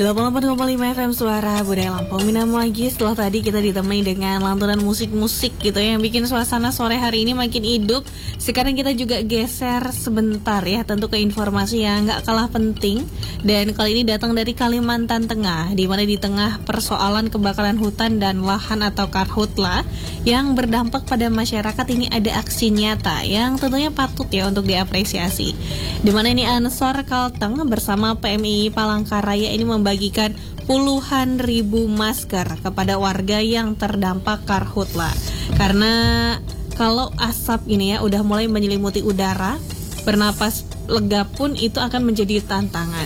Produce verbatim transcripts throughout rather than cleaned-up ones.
delapan puluh delapan koma lima F M Suara Budaya Lampung. Minam lagi setelah tadi kita ditemani dengan lantunan musik-musik gitu ya, yang bikin suasana sore hari ini makin hidup. Sekarang kita juga geser sebentar ya, tentu ke informasi yang gak kalah penting. Dan kali ini datang dari Kalimantan Tengah, di mana di tengah persoalan kebakaran hutan dan lahan atau karhutla yang berdampak pada masyarakat, ini ada aksi nyata yang tentunya patut ya untuk diapresiasi. Di mana ini Ansor Kalteng bersama P M I I Palangkaraya ini membagikan puluhan ribu masker kepada warga yang terdampak karhutla. Karena kalau asap ini ya udah mulai menyelimuti udara, bernapas lega pun itu akan menjadi tantangan.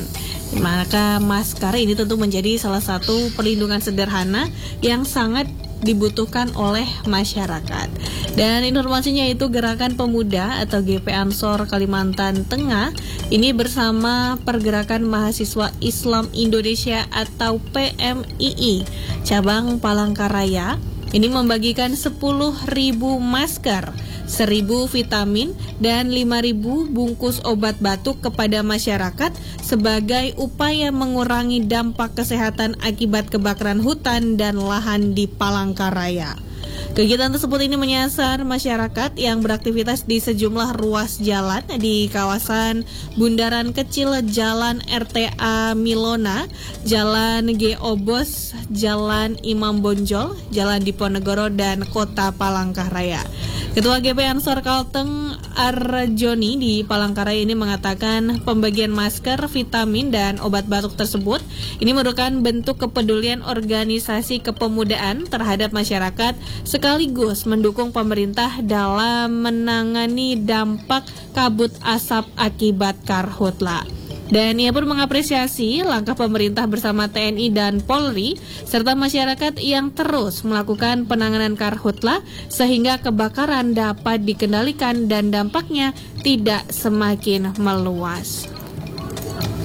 Maka masker ini tentu menjadi salah satu perlindungan sederhana yang sangat dibutuhkan oleh masyarakat. Dan informasinya itu Gerakan Pemuda atau G P Ansor Kalimantan Tengah ini bersama Pergerakan Mahasiswa Islam Indonesia atau P M I I cabang Palangkaraya ini membagikan sepuluh ribu masker, seribu vitamin, dan lima ribu bungkus obat batuk kepada masyarakat sebagai upaya mengurangi dampak kesehatan akibat kebakaran hutan dan lahan di Palangkaraya. Kegiatan tersebut ini menyasar masyarakat yang beraktivitas di sejumlah ruas jalan di kawasan Bundaran Kecil, Jalan R T A Milona, Jalan G Obos, Jalan Imam Bonjol, Jalan Diponegoro, dan Kota Palangkaraya. Ketua G P Ansor Kalteng Arjoni di Palangkaraya ini mengatakan pembagian masker, vitamin, dan obat batuk tersebut ini merupakan bentuk kepedulian organisasi kepemudaan terhadap masyarakat sekaligus mendukung pemerintah dalam menangani dampak kabut asap akibat karhutla. Dan ia pun mengapresiasi langkah pemerintah bersama T N I dan Polri serta masyarakat yang terus melakukan penanganan karhutla sehingga kebakaran dapat dikendalikan dan dampaknya tidak semakin meluas.